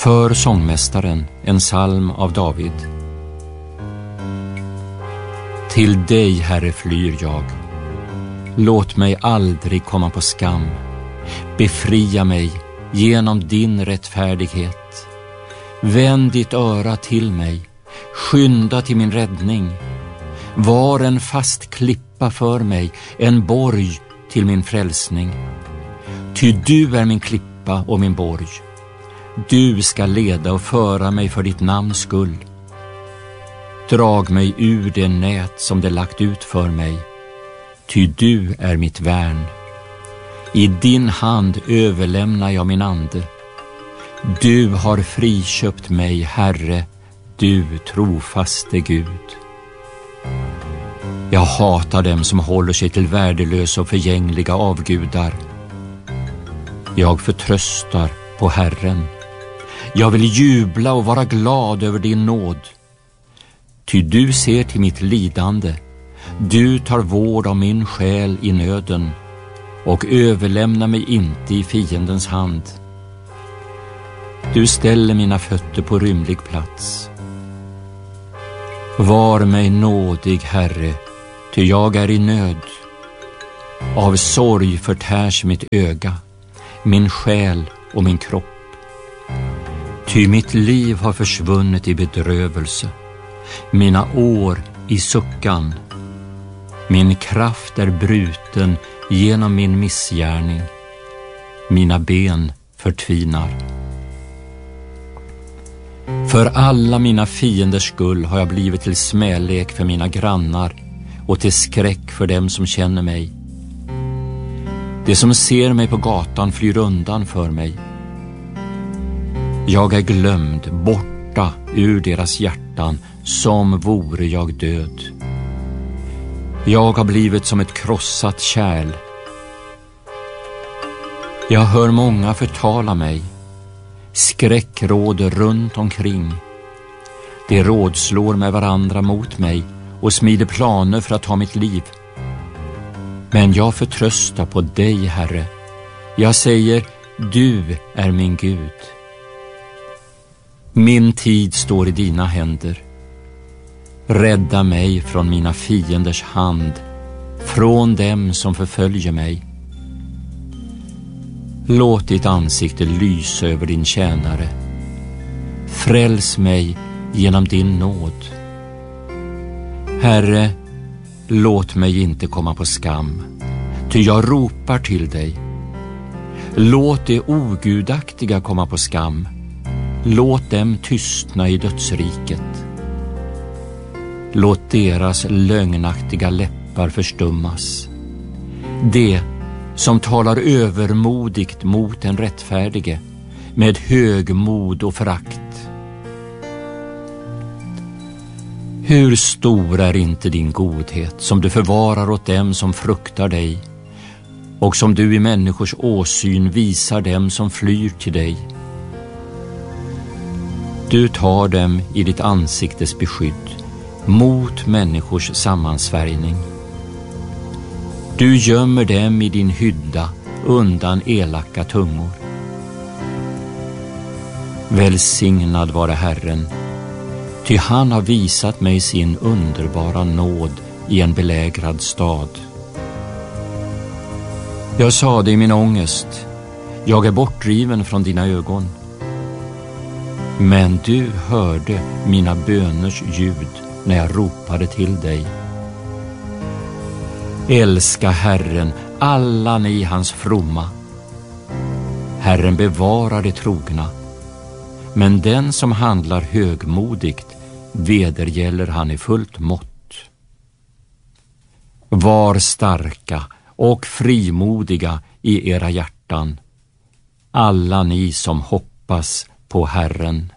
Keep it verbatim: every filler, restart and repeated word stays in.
För sångmästaren, en psalm av David. Till dig, Herre, flyr jag. Låt mig aldrig komma på skam. Befria mig genom din rättfärdighet. Vänd ditt öra till mig. Skynda till min räddning. Var en fast klippa för mig, en borg till min frälsning. Ty du är min klippa och min borg. Du ska leda och föra mig för ditt namns skull. Drag mig ur det nät som det lagt ut för mig. Ty du är mitt värn. I din hand överlämnar jag min ande. Du har friköpt mig, Herre, du trofaste Gud. Jag hatar dem som håller sig till värdelösa och förgängliga avgudar. Jag förtröstar på Herren. Jag vill jubla och vara glad över din nåd. Ty du ser till mitt lidande. Du tar vård av min själ i nöden och överlämnar mig inte i fiendens hand. Du ställer mina fötter på rymlig plats. Var mig nådig, Herre, ty jag är i nöd. Av sorg förtärs mitt öga, min själ och min kropp. Ty mitt liv har försvunnit i bedrövelse, mina år i suckan. Min kraft är bruten genom min missgärning. Mina ben förtvinar. För alla mina fienders skull har jag blivit till smälek för mina grannar och till skräck för dem som känner mig. De som ser mig på gatan flyr undan för mig. Jag är glömd, borta ur deras hjärtan, som vore jag död. Jag har blivit som ett krossat kärl. Jag hör många förtala mig. Skräck råder runt omkring. De rådslår med varandra mot mig och smider planer för att ta mitt liv. Men jag förtröstar på dig, Herre. Jag säger, du är min Gud. Min tid står i dina händer. Rädda mig från mina fienders hand, från dem som förföljer mig. Låt ditt ansikte lysa över din tjänare. Fräls mig genom din nåd. Herre, låt mig inte komma på skam, ty jag ropar till dig. Låt det ogudaktiga komma på skam. Låt dem tystna i dödsriket. Låt deras lögnaktiga läppar förstummas. Det som talar övermodigt mot en rättfärdige med högmod och förakt. Hur stor är inte din godhet som du förvarar åt dem som fruktar dig och som du i människors åsyn visar dem som flyr till dig. Du tar dem i ditt ansiktes beskydd mot människors sammansvärjning. Du gömmer dem i din hydda undan elaka tungor. Välsignad vare Herren, ty han har visat mig sin underbara nåd i en belägrad stad. Jag sade i min ångest, jag är bortdriven från dina ögon. Men du hörde mina böners ljud när jag ropade till dig. Älska Herren, alla ni hans fromma. Herren bevarar det trogna, men den som handlar högmodigt vedergäller han i fullt mått. Var starka och frimodiga i era hjärtan, alla ni som hoppas på Herren.